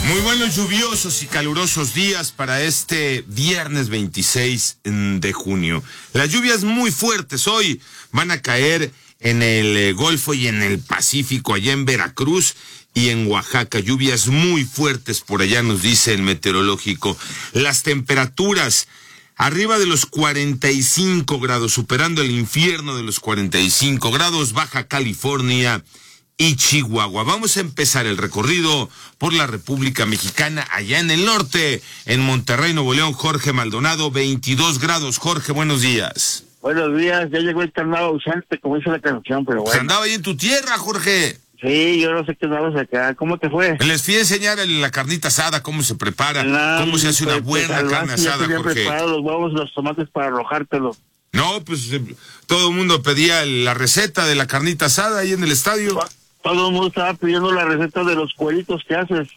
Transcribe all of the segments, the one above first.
Muy buenos, lluviosos y calurosos días para este viernes 26 de junio. Las lluvias muy fuertes hoy van a caer en el Golfo y en el Pacífico, allá en Veracruz y en Oaxaca. Lluvias muy fuertes por allá, nos dice el meteorológico. Las temperaturas arriba de los 45 grados, superando el infierno de los 45 grados, Baja California y Chihuahua. Vamos a empezar el recorrido por la República Mexicana, allá en el norte, en Monterrey, Nuevo León. Jorge Maldonado, 22 grados. Jorge, buenos días. Buenos días, ya llegó el carnal ausente, como dice la canción, pero bueno. Pues andaba ahí en tu tierra, Jorge. Sí, yo no sé qué andabas acá. ¿Cómo te fue? Les fui a enseñar la carnita asada, cómo se prepara, cómo se hace una buena carne asada, Jorge. Preparado los huevos y los tomates para arrojártelo. No, pues todo el mundo pedía la receta de la carnita asada ahí en el estadio. Todo el mundo estaba pidiendo la receta de los cueritos que haces.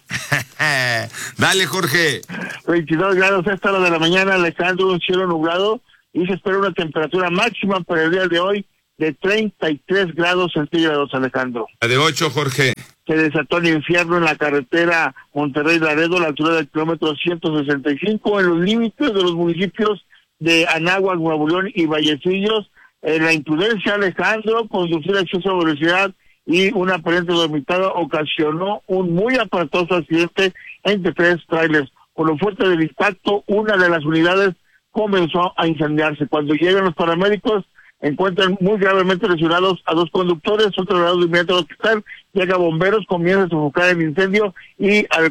Dale, Jorge. 22 grados a esta hora de la mañana, Alejandro, un cielo nublado, y se espera una temperatura máxima para el día de hoy de 33 grados centígrados, Alejandro. La de 8, Jorge. Se desató el infierno en la carretera Monterrey-Laredo, a la altura del kilómetro 165, en los límites de los municipios de Anáhuac, Nuevo León y Vallecillos. La imprudencia, Alejandro, conducir a exceso de velocidad y un aparente dormitado ocasionó un muy aparatoso accidente entre 3 trailers. Por lo fuerte del impacto, una de las unidades comenzó a incendiarse. Cuando llegan los paramédicos, encuentran muy gravemente lesionados a 2 conductores, son trasladados de inmediato al hospital. Llega bomberos, comienza a sofocar el incendio y al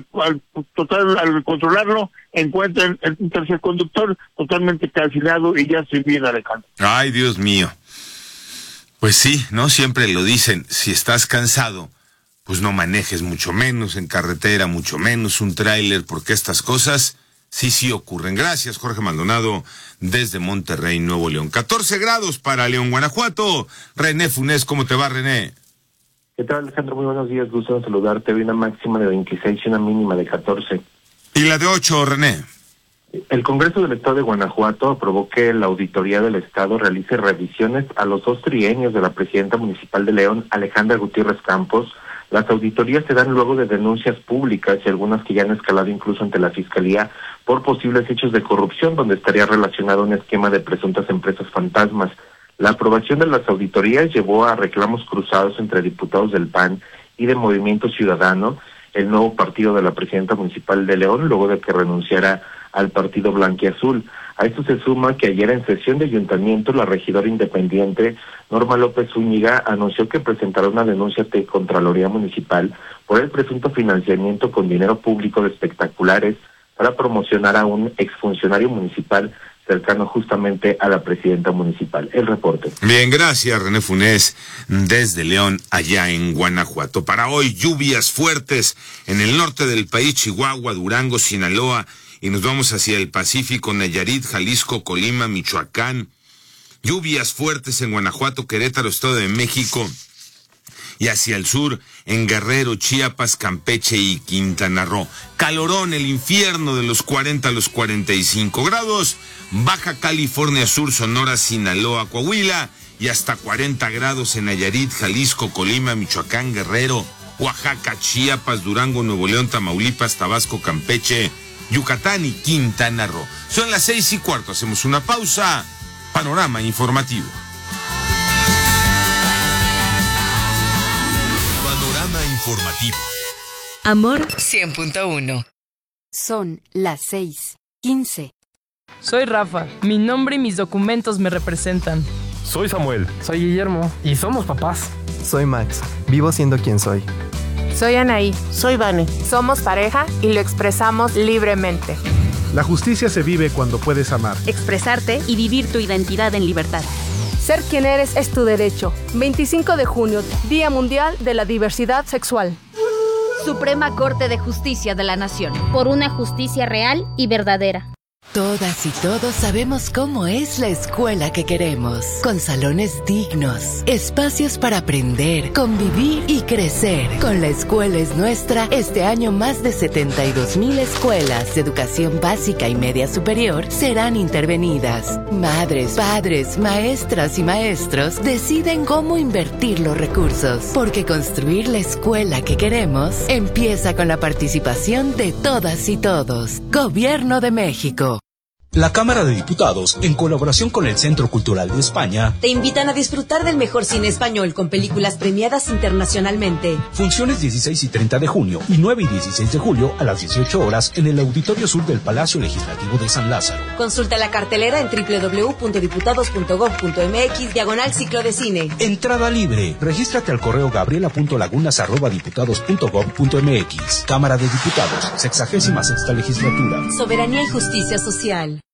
controlarlo, encuentran un tercer conductor totalmente calcinado y ya sin vida, Alejandro. Ay, Dios mío. Pues sí, ¿no? Siempre lo dicen, si estás cansado, pues no manejes, mucho menos en carretera, mucho menos un tráiler, porque estas cosas sí ocurren. Gracias, Jorge Maldonado, desde Monterrey, Nuevo León. 14 grados para León, Guanajuato. René Funes, ¿cómo te va, René? ¿Qué tal, Alejandro? Muy buenos días, gusto en saludarte. Hoy una máxima de 26 y una mínima de 14. ¿Y la de 8, René? El Congreso del Estado de Guanajuato aprobó que la Auditoría del Estado realice revisiones a los 2 trienios de la presidenta municipal de León, Alejandra Gutiérrez Campos. Las auditorías se dan luego de denuncias públicas y algunas que ya han escalado incluso ante la Fiscalía por posibles hechos de corrupción, donde estaría relacionado un esquema de presuntas empresas fantasmas. La aprobación de las auditorías llevó a reclamos cruzados entre diputados del PAN y de Movimiento Ciudadano, el nuevo partido de la presidenta municipal de León, luego de que renunciara al partido blanquiazul. A esto se suma que ayer en sesión de ayuntamiento la regidora independiente Norma López Zúñiga anunció que presentará una denuncia ante Contraloría Municipal por el presunto financiamiento con dinero público de espectaculares para promocionar a un exfuncionario municipal cercano justamente a la presidenta municipal. El reporte. Bien, gracias, René Funes, desde León, allá en Guanajuato. Para hoy, lluvias fuertes en el norte del país, Chihuahua, Durango, Sinaloa, y nos vamos hacia el Pacífico, Nayarit, Jalisco, Colima, Michoacán. Lluvias fuertes en Guanajuato, Querétaro, Estado de México, y hacia el sur, en Guerrero, Chiapas, Campeche y Quintana Roo. Calorón, el infierno de los 40 a los 45 grados. Baja California Sur, Sonora, Sinaloa, Coahuila, y hasta 40 grados en Nayarit, Jalisco, Colima, Michoacán, Guerrero, Oaxaca, Chiapas, Durango, Nuevo León, Tamaulipas, Tabasco, Campeche, Yucatán y Quintana Roo. Son las 6:15, hacemos una pausa. Panorama informativo. Panorama informativo. Amor 100.1. Son las 6:15. Soy Rafa. Mi nombre y mis documentos me representan. Soy Samuel. Soy Guillermo. Y somos papás. Soy Max. Vivo siendo quien soy. Soy Anaí. Soy Vane. Somos pareja y lo expresamos libremente. La justicia se vive cuando puedes amar, expresarte y vivir tu identidad en libertad. Ser quien eres es tu derecho. 25 de junio, Día Mundial de la Diversidad Sexual. Suprema Corte de Justicia de la Nación. Por una justicia real y verdadera. Todas y todos sabemos cómo es la escuela que queremos, con salones dignos, espacios para aprender, convivir y crecer. Con La Escuela es Nuestra, este año más de 72,000 escuelas de educación básica y media superior serán intervenidas. Madres, padres, maestras y maestros deciden cómo invertir los recursos, porque construir la escuela que queremos empieza con la participación de todas y todos. Gobierno de México. La Cámara de Diputados, en colaboración con el Centro Cultural de España, te invitan a disfrutar del mejor cine español con películas premiadas internacionalmente. Funciones 16 y 30 de junio y 9 y 16 de julio a las 18 horas en el Auditorio Sur del Palacio Legislativo de San Lázaro. Consulta la cartelera en www.diputados.gov.mx/ciclo de cine. Entrada libre. Regístrate al correo gabriela.lagunas@diputados.gov.mx. Cámara de Diputados, 66ª legislatura. Soberanía y justicia social.